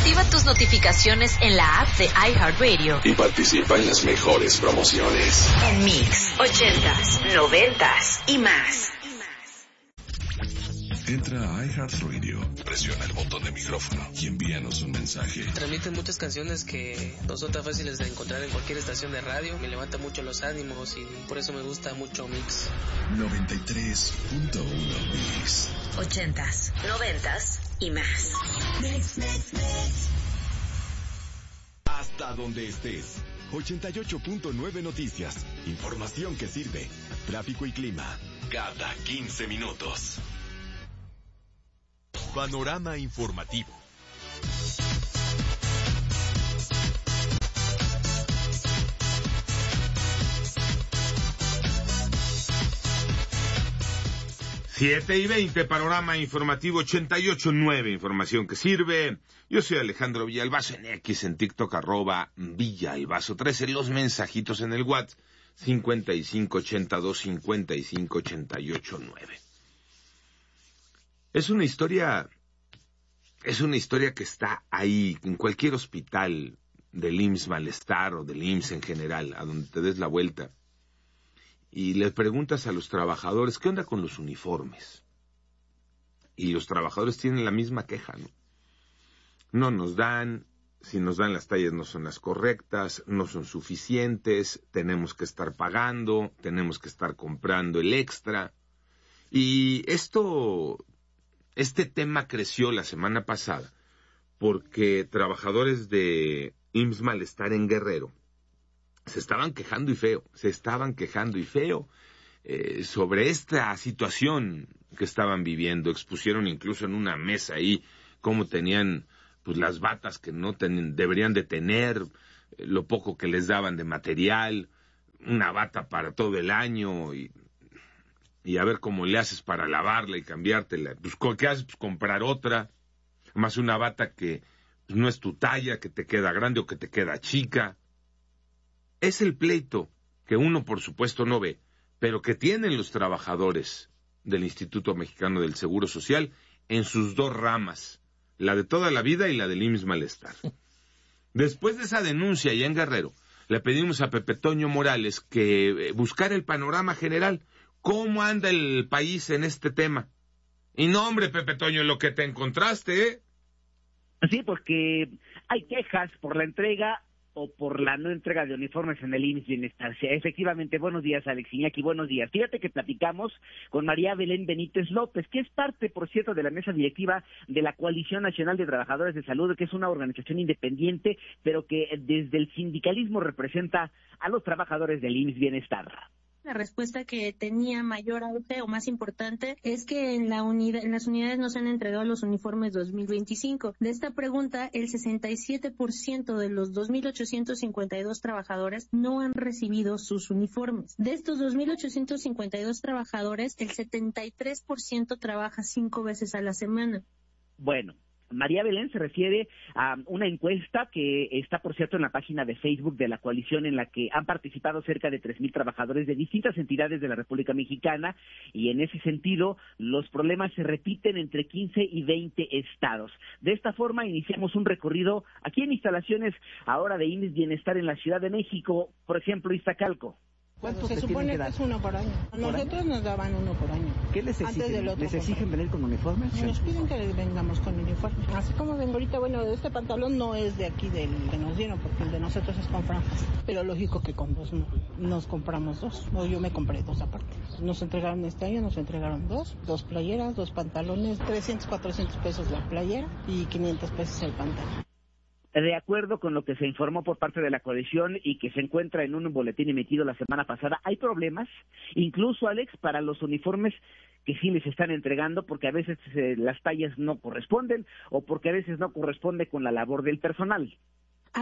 Activa tus notificaciones en la app de iHeartRadio. Y participa en las mejores promociones. En Mix, 80s, 90s y más. Entra a iHeartRadio, presiona el botón de micrófono y envíanos un mensaje. Transmiten muchas canciones que no son tan fáciles de encontrar en cualquier estación de radio. Me levanta mucho los ánimos y por eso me gusta mucho Mix. 93.1 Mix. 80s, 90s y más. Hasta donde estés. 88.9 Noticias. Información que sirve. Tráfico y clima. Cada 15 minutos. Panorama informativo. Siete y 20, panorama informativo 88.9, información que sirve. Yo soy Alejandro Villalbazo en X, en TikTok, @Villalbazo13, los mensajitos en el WhatsApp, 5582-5588.9. Es una historia que está ahí, en cualquier hospital del IMSS Malestar o del IMSS en general, a donde te des la vuelta. Y les preguntas a los trabajadores, ¿qué onda con los uniformes? Y los trabajadores tienen la misma queja, ¿no? No nos dan, si nos dan las tallas no son las correctas, no son suficientes, tenemos que estar pagando, tenemos que estar comprando el extra. Y este tema creció la semana pasada porque trabajadores de IMSS Malestar en Guerrero se estaban quejando y feo sobre esta situación que estaban viviendo. Expusieron incluso en una mesa ahí cómo tenían pues las batas que no deberían de tener, lo poco que les daban de material, una bata para todo el año y a ver cómo le haces para lavarla y cambiártela. Pues, ¿qué haces? Pues comprar otra, más una bata que pues, no es tu talla, que te queda grande o que te queda chica. Es el pleito que uno, por supuesto, no ve, pero que tienen los trabajadores del Instituto Mexicano del Seguro Social en sus dos ramas, la de toda la vida y la del IMSS Malestar. Después de esa denuncia allá en Guerrero, le pedimos a Pepe Toño Morales que buscara el panorama general. ¿Cómo anda el país en este tema? Y no, hombre, Pepe Toño, lo que te encontraste, ¿eh? Sí, porque hay quejas por la entrega o por la no entrega de uniformes en el IMSS Bienestar. Sí, efectivamente, buenos días, Alex Iñaki, buenos días. Fíjate que platicamos con María Belén Benítez López, que es parte, por cierto, de la mesa directiva de la Coalición Nacional de Trabajadores de Salud, que es una organización independiente, pero que desde el sindicalismo representa a los trabajadores del IMSS Bienestar. La respuesta que tenía mayor auge o más importante es que en las unidades no se han entregado los uniformes 2025. De esta pregunta, el 67% de los 2.852 trabajadores no han recibido sus uniformes. De estos 2.852 trabajadores, el 73% trabaja 5 veces a la semana. Bueno, María Belén se refiere a una encuesta que está, por cierto, en la página de Facebook de la coalición, en la que han participado cerca de 3,000 trabajadores de distintas entidades de la República Mexicana, y en ese sentido los problemas se repiten entre 15 y 20 estados. De esta forma iniciamos un recorrido aquí en instalaciones ahora de IMSS Bienestar en la Ciudad de México, por ejemplo, Iztacalco. ¿Cuánto se supone que es uno por año? Nosotros nos daban uno por año. ¿Qué les exigen? ¿Les exigen venir con uniforme? Nos piden que vengamos con uniforme. Así como vengo ahorita, bueno, este pantalón no es de aquí del que nos dieron, porque el de nosotros es con franjas. Pero lógico que con dos no. Nos compramos dos, o yo me compré dos aparte. Nos entregaron este año, nos entregaron dos playeras, 2 pantalones, 300, 400 pesos la playera y 500 pesos el pantalón. De acuerdo con lo que se informó por parte de la coalición y que se encuentra en un boletín emitido la semana pasada, hay problemas, incluso, Alex, para los uniformes que sí les están entregando, porque a veces las tallas no corresponden o porque a veces no corresponde con la labor del personal. A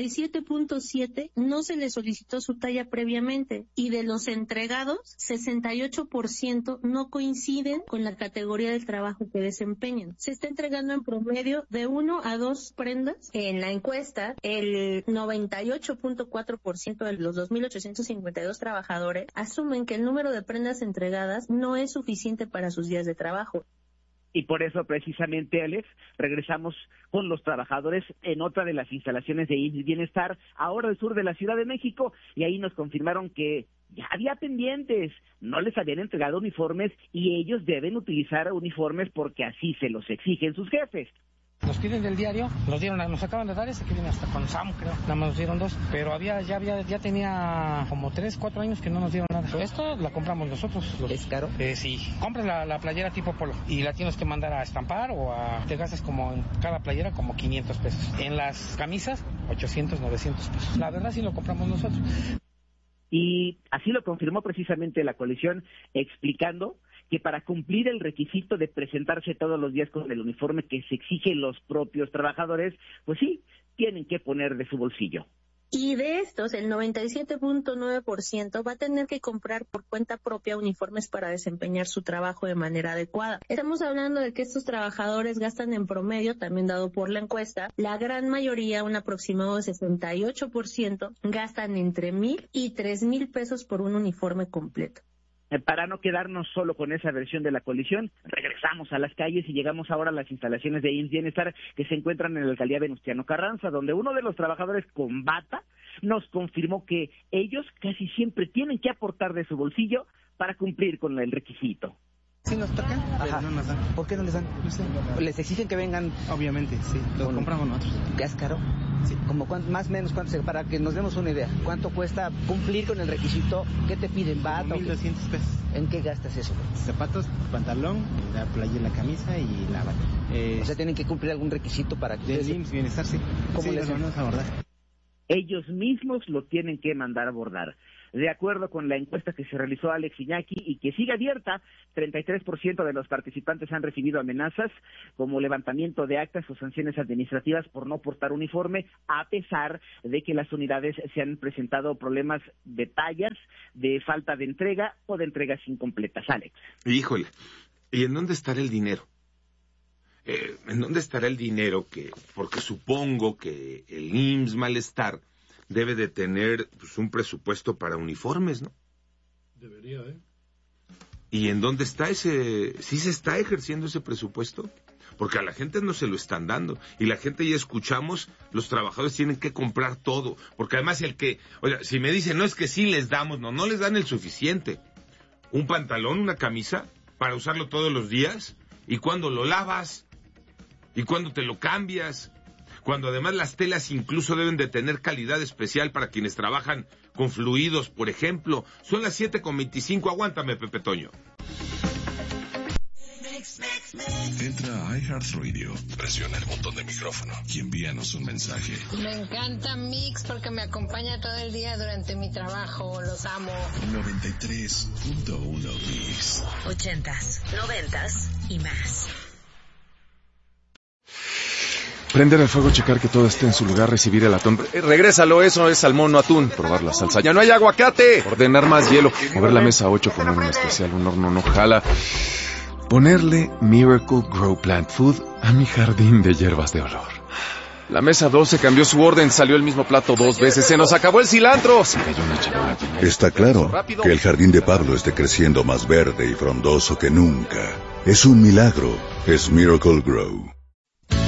47.7 no se le solicitó su talla previamente y de los entregados, 68% no coinciden con la categoría del trabajo que desempeñan. Se está entregando en promedio de 1 a 2 prendas. En la encuesta, el 98.4% de los 2.852 trabajadores asumen que el número de prendas entregadas no es suficiente para sus días de trabajo. Y por eso, precisamente, Alex, regresamos con los trabajadores en otra de las instalaciones de IMSS Bienestar, ahora al sur de la Ciudad de México, y ahí nos confirmaron que ya había pendientes, no les habían entregado uniformes y ellos deben utilizar uniformes porque así se los exigen sus jefes. Nos piden del diario, nos acaban de dar ese que viene hasta con Sam, creo, nada más nos dieron 2, pero ya tenía como 3, 4 años que no nos dieron nada. Esta la compramos nosotros. ¿Es caro? Sí, compras la playera tipo polo y la tienes que mandar a estampar te gastas como en cada playera como 500 pesos. En las camisas, 800, 900 pesos. La verdad sí lo compramos nosotros. Y así lo confirmó precisamente la coalición, explicando que para cumplir el requisito de presentarse todos los días con el uniforme que se exigen los propios trabajadores, pues sí, tienen que poner de su bolsillo. Y de estos, el 97.9% va a tener que comprar por cuenta propia uniformes para desempeñar su trabajo de manera adecuada. Estamos hablando de que estos trabajadores gastan en promedio, también dado por la encuesta, la gran mayoría, un aproximado de 68%, gastan entre 1,000 y 3,000 pesos por un uniforme completo. Para no quedarnos solo con esa versión de la coalición, regresamos a las calles y llegamos ahora a las instalaciones de IMSS Bienestar que se encuentran en la alcaldía Venustiano Carranza, donde uno de los trabajadores con bata nos confirmó que ellos casi siempre tienen que aportar de su bolsillo para cumplir con el requisito. ¿Sí nos tocan? Ajá. No nos dan. ¿Por qué no les dan? No sé. ¿Les exigen que vengan? Obviamente, sí. Lo compramos nosotros. ¿Es caro? Sí. ¿Como más o menos cuánto? Para que nos demos una idea. ¿Cuánto cuesta cumplir con el requisito? ¿Qué te piden? ¿Bata? 1,200 pesos. ¿En qué gastas eso? Zapatos, pantalón, la playera, la camisa y la bata. O sea, ¿tienen que cumplir algún requisito para que... Del IMSS Bienestar, sí. ¿Cómo les vamos a abordar? Ellos mismos lo tienen que mandar a abordar. De acuerdo con la encuesta que se realizó Alex Iñaki y que sigue abierta, 33% de los participantes han recibido amenazas como levantamiento de actas o sanciones administrativas por no portar uniforme, a pesar de que las unidades se han presentado problemas de tallas, de falta de entrega o de entregas incompletas. Alex. Híjole, ¿y en dónde estará el dinero? ¿En dónde estará el dinero? Porque supongo que el IMSS Malestar debe de tener pues, un presupuesto para uniformes, ¿no? Debería, ¿eh? ¿Y en dónde está ese? ¿Sí se está ejerciendo ese presupuesto? Porque a la gente no se lo están dando. Y la gente ya escuchamos, los trabajadores tienen que comprar todo. Porque además si me dicen, no es que sí les damos, no les dan el suficiente. Un pantalón, una camisa, para usarlo todos los días. ¿Y cuándo lo lavas? ¿Y cuándo te lo cambias? Cuando además las telas incluso deben de tener calidad especial para quienes trabajan con fluidos, por ejemplo. Son las 7:25, aguántame, Pepe Toño. Entra a iHeartRadio, presiona el botón de micrófono y envíanos un mensaje. Me encanta Mix porque me acompaña todo el día durante mi trabajo, los amo. 93.1 Mix. 80s, 90s y más. Prender el fuego, checar que todo esté en su lugar, recibir el atún. Regrésalo, eso es salmón, no atún. Probar la salsa. ¡Ya no hay aguacate! Ordenar más hielo. Mover la mesa 8 con un especial, un horno no jala. Ponerle Miracle Grow Plant Food a mi jardín de hierbas de olor. La mesa 12 cambió su orden, salió el mismo plato 2 veces. ¡Se nos acabó el cilantro! Se cayó una charola. Está claro que el jardín de Pablo esté creciendo más verde y frondoso que nunca. Es un milagro. Es Miracle Grow.